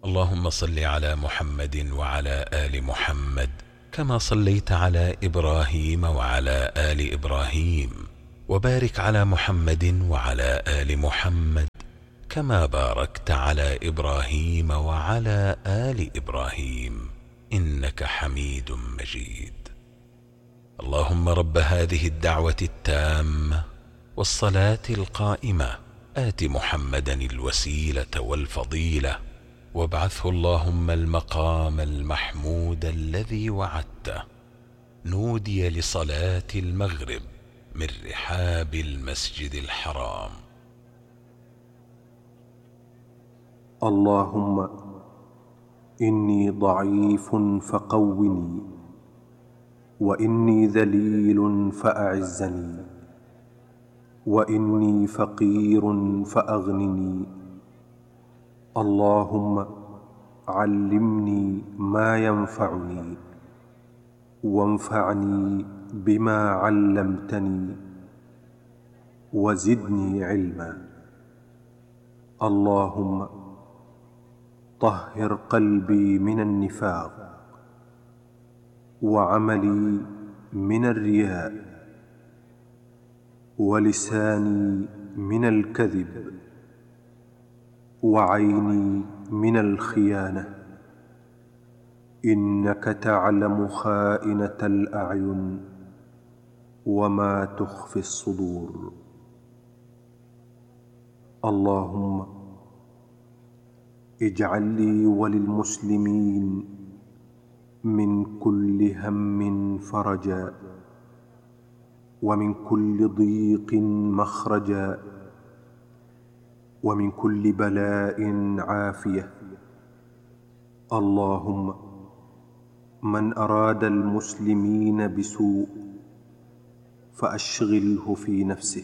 اللهم صل على محمد وعلى آل محمد كما صليت على إبراهيم وعلى آل إبراهيم، وبارك على محمد وعلى آل محمد كما باركت على إبراهيم وعلى آل إبراهيم إنك حميد مجيد. اللهم رب هذه الدعوة التامة والصلاة القائمة آت محمدا الوسيلة والفضيلة، وابعثه اللهم المقام المحمود الذي وعدته. نودي لصلاة المغرب من رحاب المسجد الحرام. اللهم إني ضعيف فقوني، وإني ذليل فأعزني، وإني فقير فأغنني. اللهم علمني ما ينفعني، وانفعني بما علمتني، وزدني علما. اللهم طهر قلبي من النفاق، وعملي من الرياء، ولساني من الكذب، وعيني من الخيانة. إنك تعلم خائنة الأعين وما تخفي الصدور. اللهم اجعل لي وللمسلمين من كل هم فرجا، ومن كل ضيق مخرجا، ومن كل بلاء عافية. اللهم من أراد المسلمين بسوء فأشغله في نفسه.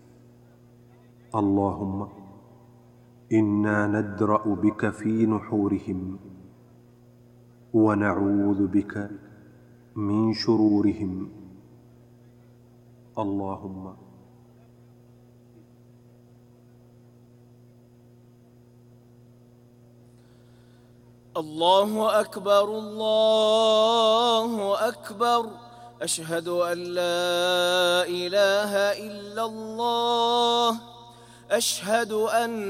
اللهم إنا ندرأ بك في نحورهم، ونعوذ بك من شرورهم. اللهم الله أكبر الله أكبر، أشهد أن لا إله إلا الله، أشهد أن